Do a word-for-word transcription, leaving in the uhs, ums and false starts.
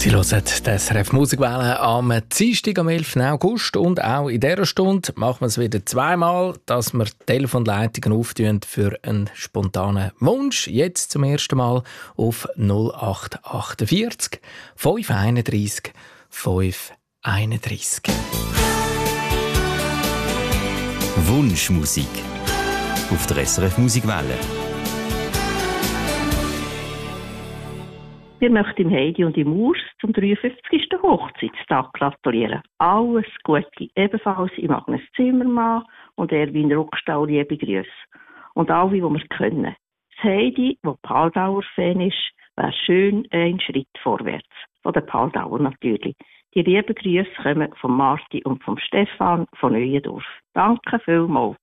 Sie hören die S R F Musikwelle am Dienstag, am elften August. Und auch in dieser Stunde machen wir es wieder zweimal, dass wir Telefonleitungen auftun für einen spontanen Wunsch. Jetzt zum ersten Mal auf null acht achtundvierzig fünf einunddreißig fünf einunddreißig. Wunschmusik auf der S R F Musikwelle. Wir möchten Heidi und im Urs zum dreiundfünfzigsten Hochzeitstag gratulieren. Alles Gute, ebenfalls im Agnes Zimmermann und Erwin Ruckstall, liebe Grüße. Und alle, die wir können. Das Heidi, das Paldauer-Fan ist, wäre schön ein Schritt vorwärts. Von der Paldauer natürlich. Die lieben Grüße kommen von Marti und von Stefan von Neuendorf. Danke vielmals.